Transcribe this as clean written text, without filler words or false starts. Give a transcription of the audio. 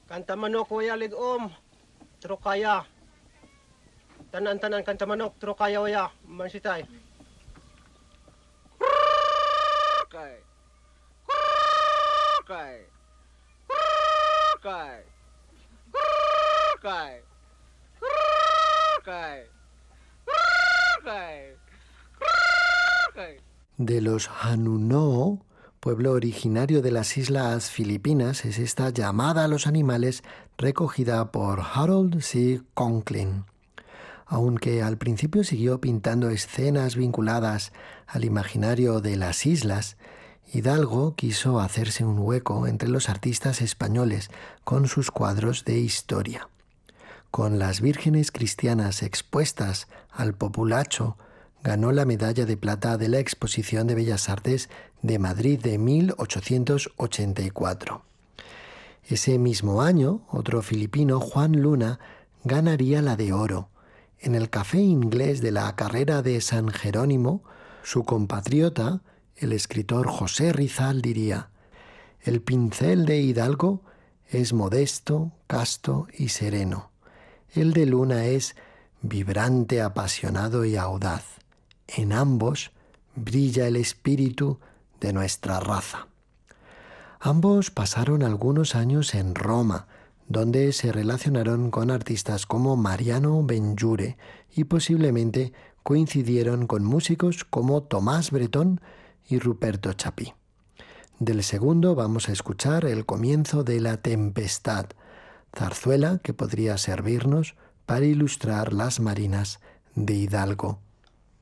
Kanta manok waya ligom, trokaya. Tanan-tanan kanta manok, trokaya waya, mansitay. Kay. Kay. Kay. Kay. Kay. Kay. Kay. De los Hanunóo, pueblo originario de las islas Filipinas, es esta llamada a los animales recogida por Harold C. Conklin. Aunque al principio siguió pintando escenas vinculadas al imaginario de las islas, Hidalgo quiso hacerse un hueco entre los artistas españoles con sus cuadros de historia. Con las vírgenes cristianas expuestas al populacho, ganó la medalla de plata de la Exposición de Bellas Artes de Madrid de 1884. Ese mismo año, otro filipino, Juan Luna, ganaría la de oro. En el Café Inglés de la Carrera de San Jerónimo, su compatriota, el escritor José Rizal, diría: «El pincel de Hidalgo es modesto, casto y sereno. El de Luna es vibrante, apasionado y audaz. En ambos brilla el espíritu de nuestra raza». Ambos pasaron algunos años en Roma, donde se relacionaron con artistas como Mariano Benlliure y posiblemente coincidieron con músicos como Tomás Bretón y Ruperto Chapí. Del segundo vamos a escuchar el comienzo de La Tempestad, zarzuela que podría servirnos para ilustrar las marinas de Hidalgo.